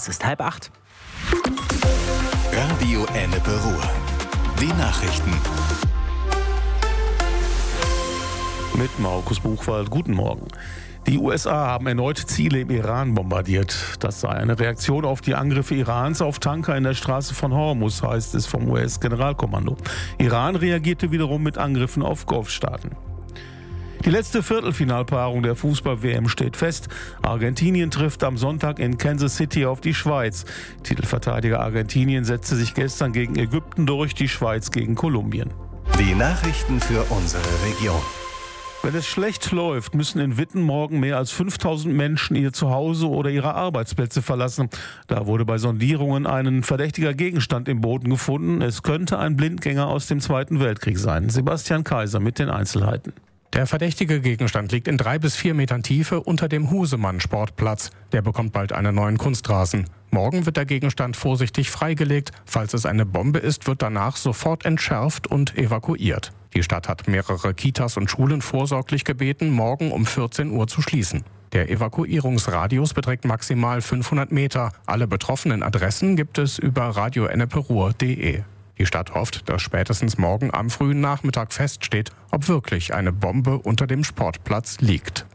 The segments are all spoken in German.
Es ist 7:30. Radio Ennepe Ruhr. Die Nachrichten. Mit Markus Buchwald, guten Morgen. Die USA haben erneut Ziele im Iran bombardiert. Das sei eine Reaktion auf die Angriffe Irans auf Tanker in der Straße von Hormuz, heißt es vom US-Generalkommando. Iran reagierte wiederum mit Angriffen auf Golfstaaten. Die letzte Viertelfinalpaarung der Fußball-WM steht fest. Argentinien trifft am Sonntag in Kansas City auf die Schweiz. Titelverteidiger Argentinien setzte sich gestern gegen Ägypten durch, die Schweiz gegen Kolumbien. Die Nachrichten für unsere Region. Wenn es schlecht läuft, müssen in Witten morgen mehr als 5000 Menschen ihr Zuhause oder ihre Arbeitsplätze verlassen. Da wurde bei Sondierungen ein verdächtiger Gegenstand im Boden gefunden. Es könnte ein Blindgänger aus dem Zweiten Weltkrieg sein. Sebastian Kaiser mit den Einzelheiten. Der verdächtige Gegenstand liegt in 3 bis 4 Metern Tiefe unter dem Husemann-Sportplatz. Der bekommt bald einen neuen Kunstrasen. Morgen wird der Gegenstand vorsichtig freigelegt. Falls es eine Bombe ist, wird danach sofort entschärft und evakuiert. Die Stadt hat mehrere Kitas und Schulen vorsorglich gebeten, morgen um 14 Uhr zu schließen. Der Evakuierungsradius beträgt maximal 500 Meter. Alle betroffenen Adressen gibt es über radioenneperuhr.de. Die Stadt hofft, dass spätestens morgen am frühen Nachmittag feststeht, ob wirklich eine Bombe unter dem Sportplatz liegt.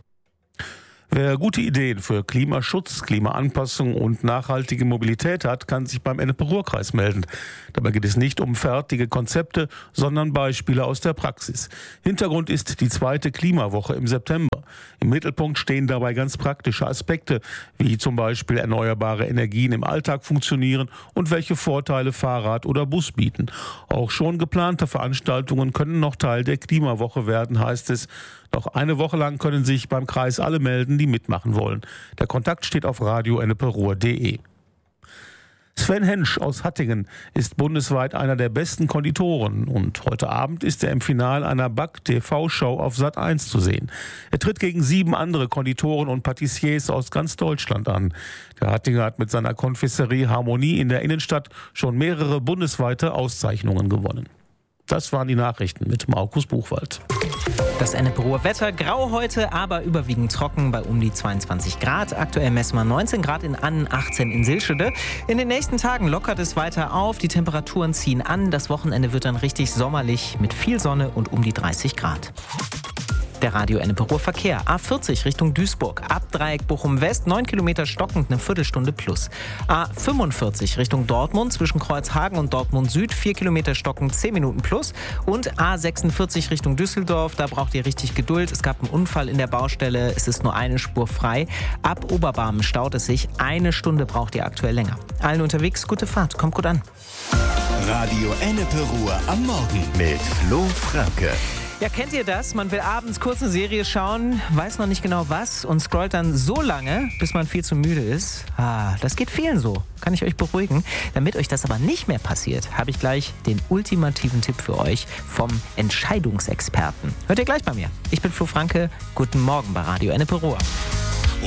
Wer gute Ideen für Klimaschutz, Klimaanpassung und nachhaltige Mobilität hat, kann sich beim Ennepe-Ruhr-Kreis melden. Dabei geht es nicht um fertige Konzepte, sondern Beispiele aus der Praxis. Hintergrund ist die 2. Klimawoche im September. Im Mittelpunkt stehen dabei ganz praktische Aspekte, wie zum Beispiel erneuerbare Energien im Alltag funktionieren und welche Vorteile Fahrrad oder Bus bieten. Auch schon geplante Veranstaltungen können noch Teil der Klimawoche werden, heißt es. Noch eine Woche lang können sich beim Kreis alle melden, die mitmachen wollen. Der Kontakt steht auf radioenneperuhr.de. Sven Hensch aus Hattingen ist bundesweit einer der besten Konditoren und heute Abend ist er im Finale einer Back-TV-Show auf Sat.1 zu sehen. Er tritt gegen 7 andere Konditoren und Patissiers aus ganz Deutschland an. Der Hattinger hat mit seiner Konfiserie Harmonie in der Innenstadt schon mehrere bundesweite Auszeichnungen gewonnen. Das waren die Nachrichten mit Markus Buchwald. Das Ennepe-Ruhr Wetter, grau heute, aber überwiegend trocken bei um die 22 Grad. Aktuell messen wir 19 Grad in Annen, 18 in Silschede. In den nächsten Tagen lockert es weiter auf, die Temperaturen ziehen an. Das Wochenende wird dann richtig sommerlich mit viel Sonne und um die 30 Grad. Der Radio Ennepe-Ruhr Verkehr. A40 Richtung Duisburg. Abdreieck Bochum West, 9 Kilometer stockend, eine Viertelstunde plus. A45 Richtung Dortmund, zwischen Kreuzhagen und Dortmund Süd, 4 Kilometer stockend, 10 Minuten plus. Und A46 Richtung Düsseldorf, da braucht ihr richtig Geduld. Es gab einen Unfall in der Baustelle, es ist nur eine Spur frei. Ab Oberbarmen staut es sich, 1 Stunde braucht ihr aktuell länger. Allen unterwegs, gute Fahrt, kommt gut an. Radio Ennepe-Ruhr am Morgen mit Flo Franke. Ja, kennt ihr das? Man will abends kurz eine Serie schauen, weiß noch nicht genau was und scrollt dann so lange, bis man viel zu müde ist. Das geht vielen so, kann ich euch beruhigen. Damit euch das aber nicht mehr passiert, habe ich gleich den ultimativen Tipp für euch vom Entscheidungsexperten. Hört ihr gleich bei mir. Ich bin Flo Franke, guten Morgen bei Radio Ennepe-Ruhr.